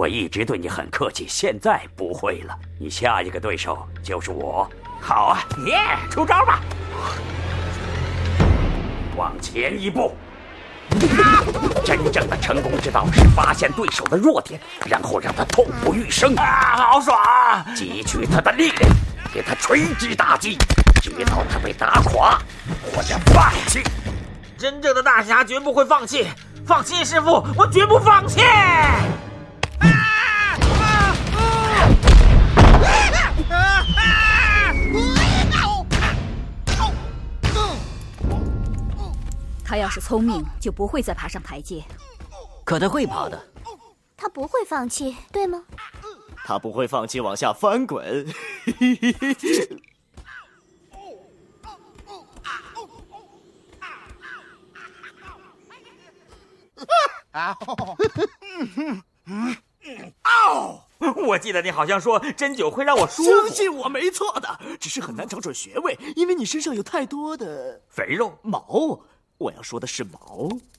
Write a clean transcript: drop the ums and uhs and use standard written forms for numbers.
我一直对你很客气，现在不会了。你下一个对手就是我。 好啊，耶，出招吧！ 往前一步。真正的成功之道是发现对手的弱点，然后让他痛不欲生。 好爽啊！ 汲取他的力量，给他锤击打击，直到他被打垮或者放弃。 真正的大侠绝不会放弃，放心，师傅，我绝不放弃。 他要是聪明，就不会再爬上台阶。 可他会爬的。 他不会放弃，对吗？ 他不会放弃往下翻滚。 我记得你好像说针灸会让我舒服。 相信我，没错的，只是很难找准穴位，因为你身上有太多的肥肉毛。我要说的是毛。